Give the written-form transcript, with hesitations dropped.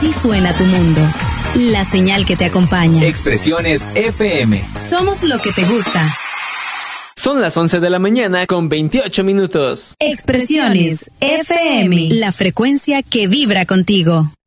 Así suena tu mundo. La señal que te acompaña. Expresiones FM. Somos lo que te gusta. Son las 11 de la mañana con 28 minutos. Expresiones FM. La frecuencia que vibra contigo.